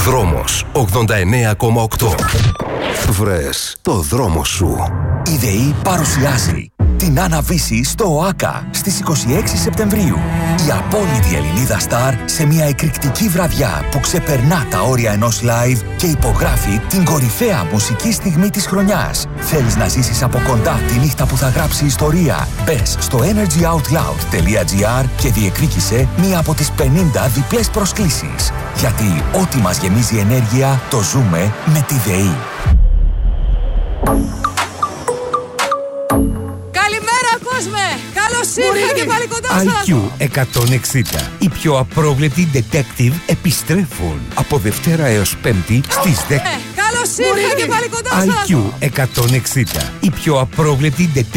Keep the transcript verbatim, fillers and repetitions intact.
Δρόμος ογδόντα εννέα κόμμα οκτώ. Βρες το δρόμο σου. Η ΔΕΗ παρουσιάζει την Άννα Βύση στο ΟΑΚΑ στις είκοσι έξι Σεπτεμβρίου. Η απόλυτη Ελληνίδα στάρ σε μια εκρηκτική βραδιά που ξεπερνά τα όρια ενός live και υπογράφει την κορυφαία μουσική στιγμή της χρονιάς. Θέλεις να ζήσεις από κοντά τη νύχτα που θα γράψει ιστορία? Μπες στο energyoutloud.gr και διεκδίκησε μία από τις πενήντα διπλές προσκλήσεις. Γιατί ό,τι μας γεμίζει ενέργεια το ζούμε με τη ΔΕΗ. Καλημέρα κόσμε! Καλώς ήρθατε και πάλι κοντά σας! άι κιου εκατόν εξήντα. Οι πιο απρόβλεπτοι detective επιστρέφουν από Δευτέρα έως Πέμπτη στις δέκα. Ε, καλώς ήρθατε και πάλι κοντά σας! άι κιου εκατόν εξήντα. Οι πιο απρόβλεπτοι detective